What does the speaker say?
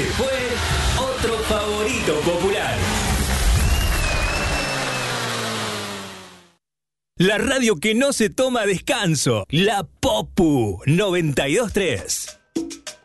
Este fue otro favorito popular. La radio que no se toma descanso. La Popu 92.3.